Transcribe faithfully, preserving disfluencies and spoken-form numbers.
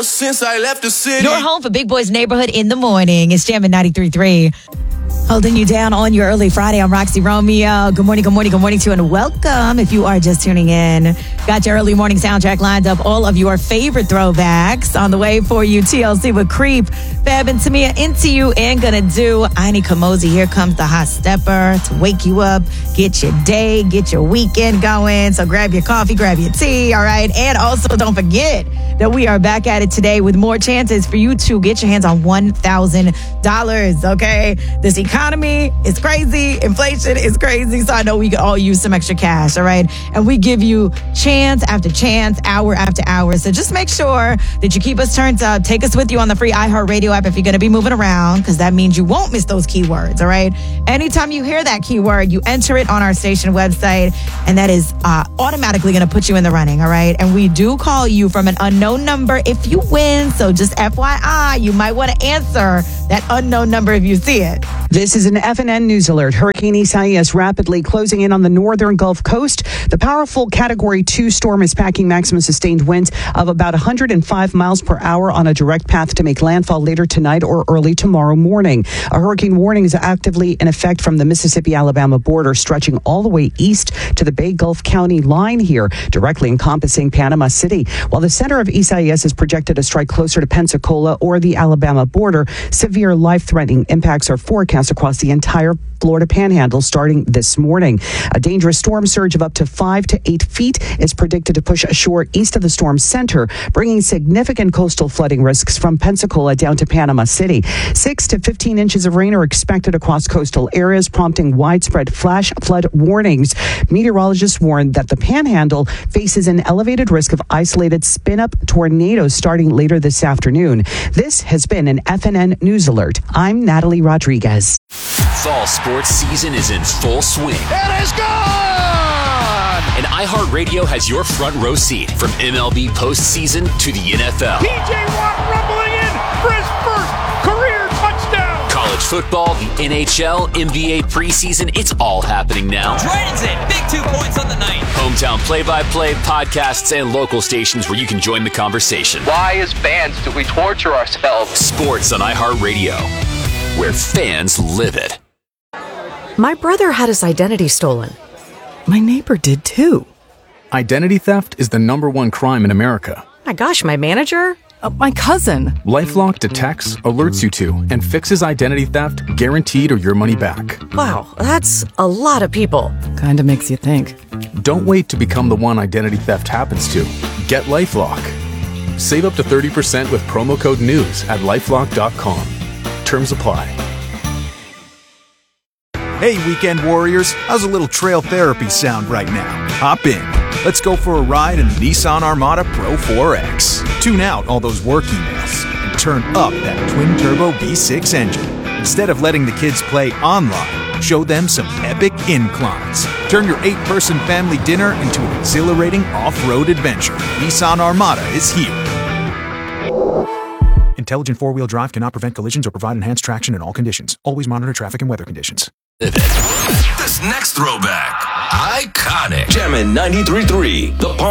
ever since I left the city. Your home for Big Boy's Neighborhood in the morning. It's Jammin' ninety-three point three. Holding you down on your early Friday. I'm Roxy Romeo. Good morning, good morning, good morning to you, and welcome if you are just tuning in. Got your early morning soundtrack lined up. All of your favorite throwbacks on the way for you. T L C with Creep, Fab and Tamia, Into You, and Gonna Do. Ani Kamosi, here comes the hot stepper to wake you up, get your day, get your weekend going. So grab your coffee, grab your tea, all right? And also don't forget that we are back at it today with more chances for you to get your hands on one thousand dollars, okay? This economy is crazy. Inflation is crazy. So I know we could all use some extra cash, all right? And we give you chance after chance, hour after hour. So just make sure that you keep us turned up. Take us with you on the free iHeartRadio app if you're going to be moving around, because that means you won't miss those keywords, all right? Anytime you hear that keyword, you enter it on our station website, and that is uh, automatically going to put you in the running, all right? And we do call you from an unknown number if you win. So just F Y I, you might want to answer that unknown number if you see it. This is an F N N News Alert. Hurricane Isaias rapidly closing in on the northern Gulf Coast. The powerful Category two storm is packing maximum sustained winds of about one hundred five miles per hour on a direct path to make landfall later tonight or early tomorrow morning. A hurricane warning is actively in effect from the Mississippi-Alabama border, stretching all the way east to the Bay Gulf County line here, directly encompassing Panama City. While the center of Isaias is projected to strike closer to Pensacola or the Alabama border, severe life-threatening impacts are forecast across the entire Florida Panhandle starting this morning. A dangerous storm surge of up to five to eight feet is predicted to push ashore east of the storm center, bringing significant coastal flooding risks from Pensacola down to Panama City. Six to fifteen inches of rain are expected across coastal areas, prompting widespread flash flood warnings. Meteorologists warn that the Panhandle faces an elevated risk of isolated spin-up tornadoes starting later this afternoon. This has been an F N N News Alert. I'm Natalie Rodriguez. Fall sports season is in full swing. It is gone! And iHeartRadio has your front row seat from M L B postseason to the N F L. P J Watt rumbling in for his first career touchdown. College football, the N H L, N B A preseason, it's all happening now. Dragons in, big two points on the night. Hometown play-by-play, podcasts, and local stations where you can join the conversation. Why, as fans, do we torture ourselves? Sports on iHeartRadio, where fans live it. My brother had his identity stolen. My neighbor did too. Identity theft is the number one crime in America. My gosh, my manager? Uh, my cousin. LifeLock detects, alerts you to, and fixes identity theft guaranteed or your money back. Wow, that's a lot of people. Kinda makes you think. Don't wait to become the one identity theft happens to. Get LifeLock. Save up to thirty percent with promo code NEWS at lifelock dot com. Terms apply. Hey, weekend warriors, how's a little trail therapy sound right now? Hop in. Let's go for a ride in the Nissan Armada Pro four X. Tune out all those work emails and turn up that twin-turbo V six engine. Instead of letting the kids play online, show them some epic inclines. Turn your eight-person family dinner into an exhilarating off-road adventure. Nissan Armada is here. Intelligent four-wheel drive cannot prevent collisions or provide enhanced traction in all conditions. Always monitor traffic and weather conditions. This next throwback, iconic. Jammin' ninety-three point three, the